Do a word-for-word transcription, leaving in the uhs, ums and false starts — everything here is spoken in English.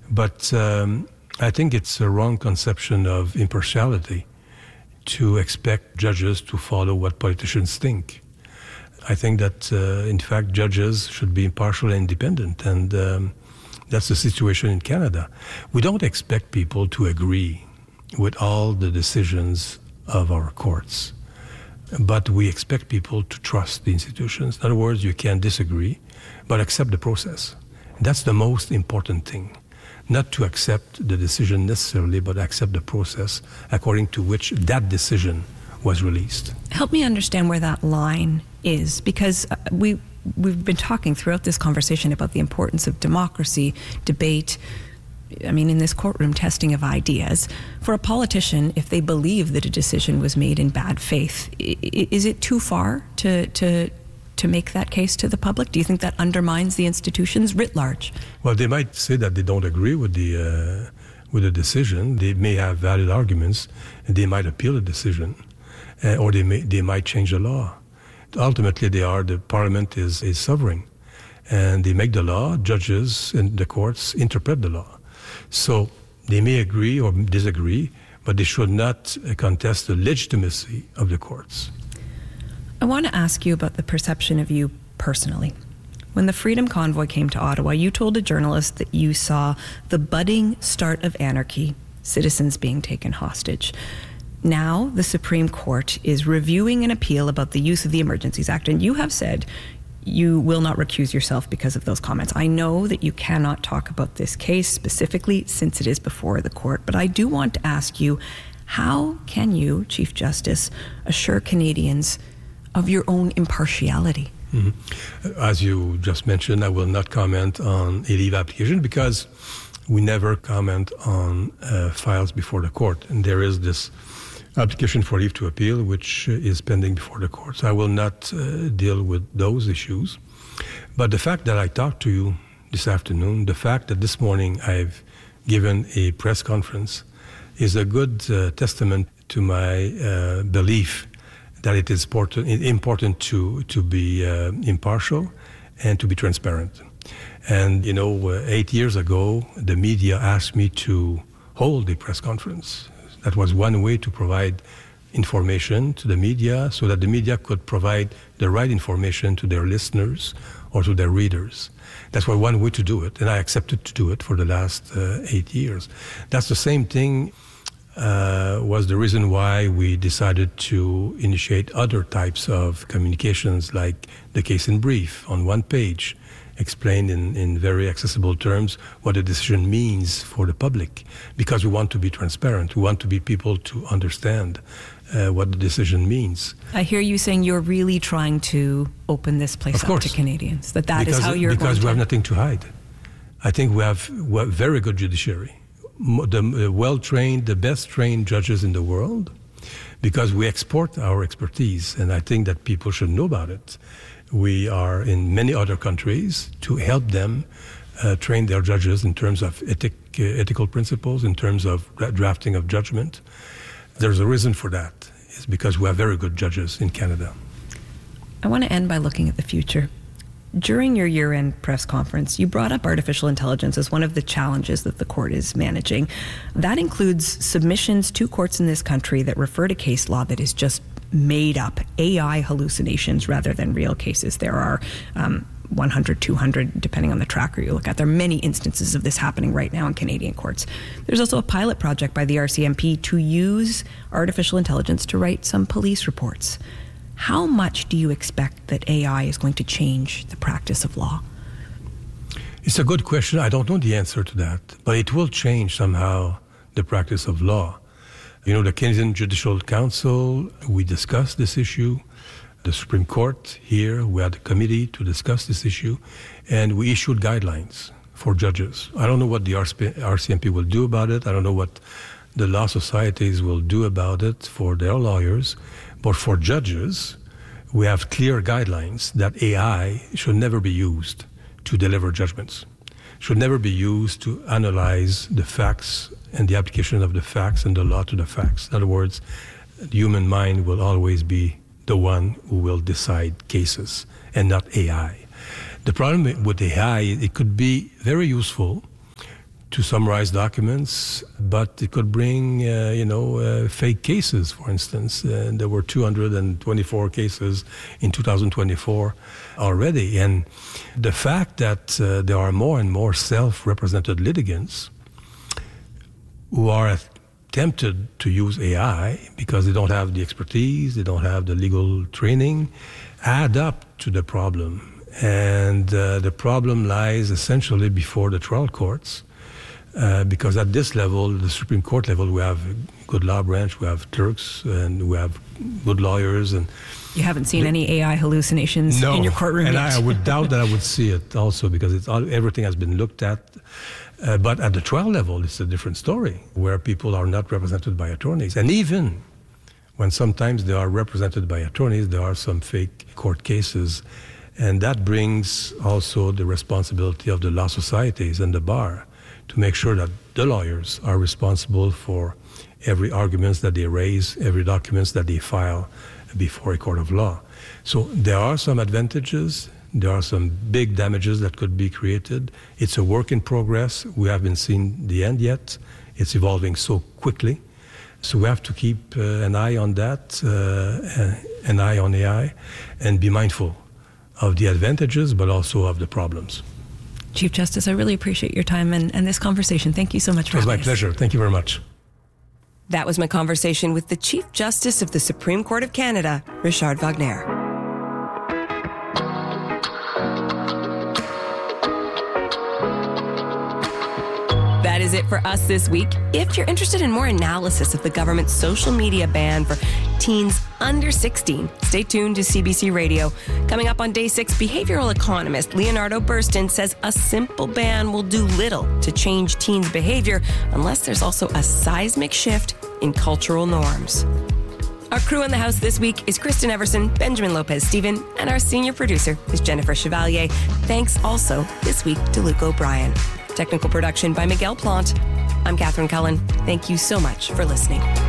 But um, I think it's a wrong conception of impartiality to expect judges to follow what politicians think. I think that, uh, in fact, judges should be impartial and independent, and um, that's the situation in Canada. We don't expect people to agree with all the decisions of our courts, but we expect people to trust the institutions. In other words, you can disagree, but accept the process. That's the most important thing. Not to accept the decision necessarily, but accept the process according to which that decision was released. Help me understand where that line is, because we, we've been talking throughout this conversation about the importance of democracy, debate, I mean, in this courtroom, testing of ideas. For a politician, if they believe that a decision was made in bad faith, is it too far to to to make that case to the public? Do you think that undermines the institutions writ large? Well, they might say that they don't agree with the uh, with the decision. They may have valid arguments, and they might appeal the decision, uh, or they may they might change the law. Ultimately, they are the Parliament is is sovereign, and they make the law. Judges and the courts interpret the law. So they may agree or disagree, but they should not contest the legitimacy of the courts. I want to ask you about the perception of you personally. When the Freedom Convoy came to Ottawa, you told a journalist that you saw the budding start of anarchy, citizens being taken hostage. Now, the Supreme Court is reviewing an appeal about the use of the Emergencies Act, and you have said you will not recuse yourself because of those comments. I know that you cannot talk about this case specifically since it is before the court, but I do want to ask you, how can you, Chief Justice, assure Canadians of your own impartiality? Mm-hmm. As you just mentioned, I will not comment on a leave application because we never comment on uh, files before the court. And there is this application for leave to appeal, which is pending before the court. So I will not uh, deal with those issues. But the fact that I talked to you this afternoon, the fact that this morning I've given a press conference is a good uh, testament to my uh, belief that it is important, important to, to be uh, impartial and to be transparent. And, you know, uh, eight years ago, the media asked me to hold a press conference. That was one way to provide information to the media so that the media could provide the right information to their listeners or to their readers. That's why one way to do it, and I accepted to do it for the last uh, eight years. That's the same thing uh, was the reason why we decided to initiate other types of communications, like the case in brief on one page, explained in, in very accessible terms what a decision means for the public, because we want to be transparent. We want to be people to understand uh, what the decision means. I hear you saying you're really trying to open this place up to Canadians, that that because, is how you're because going to... we have nothing to hide. I think we have, we have very good judiciary, the well-trained, the best-trained judges in the world, because we export our expertise, and I think that people should know about it. We are in many other countries to help them uh, train their judges in terms of ethic, uh, ethical principles, in terms of drafting of judgment. There's a reason for that. It's because we have very good judges in Canada. I want to end by looking at the future. During your year-end press conference, you brought up artificial intelligence as one of the challenges that the court is managing. That includes submissions to courts in this country that refer to case law that is just made up, A I hallucinations rather than real cases. There are um, one hundred, two hundred, depending on the tracker you look at. There are many instances of this happening right now in Canadian courts. There's also a pilot project by the R C M P to use artificial intelligence to write some police reports. How much do you expect that A I is going to change the practice of law? It's a good question. I don't know the answer to that, but it will change somehow the practice of law. You know, the Canadian Judicial Council, we discussed this issue. The Supreme Court here, we had a committee to discuss this issue, and we issued guidelines for judges. I don't know what the R C M P will do about it. I don't know what the law societies will do about it for their lawyers. But for judges, we have clear guidelines that A I should never be used to deliver judgments, should never be used to analyze the facts and the application of the facts and the law to the facts. In other words, the human mind will always be the one who will decide cases and not A I. The problem with A I, it could be very useful to summarize documents, but it could bring, uh, you know, uh, fake cases, for instance. Uh, there were two hundred twenty-four cases in two thousand twenty-four already. And the fact that uh, there are more and more self-represented litigants who are tempted to use A I because they don't have the expertise, they don't have the legal training, add up to the problem. And uh, the problem lies essentially before the trial courts. Uh, because at this level, the Supreme Court level, we have a good law branch, we have clerks, and we have good lawyers. And you haven't seen the, any A I hallucinations no, in your courtroom and yet. I would doubt that I would see it also, because it's all, everything has been looked at. Uh, but at the trial level, it's a different story, where people are not represented by attorneys. And even when sometimes they are represented by attorneys, there are some fake court cases. And that brings also the responsibility of the law societies and the bar to make sure that the lawyers are responsible for every arguments that they raise, every documents that they file before a court of law. So there are some advantages. There are some big damages that could be created. It's a work in progress. We haven't seen the end yet. It's evolving so quickly. So we have to keep uh, an eye on that, uh, an eye on A I, and be mindful of the advantages, but also of the problems. Chief Justice, I really appreciate your time and, and this conversation. Thank you so much for having us. It was my pleasure. Thank you very much. That was my conversation with the Chief Justice of the Supreme Court of Canada, Richard Wagner. That is it for us this week. If you're interested in more analysis of the government's social media ban for teens under sixteen, stay tuned to C B C Radio. Coming up on Day six, behavioral economist Leonardo Burston says a simple ban will do little to change teens' behavior unless there's also a seismic shift in cultural norms. Our crew in the house this week is Kristen Everson, Benjamin Lopez-Steven, and our senior producer is Jennifer Chevalier. Thanks also this week to Luke O'Brien. Technical production by Miguel Plant. I'm Catherine Cullen. Thank you so much for listening.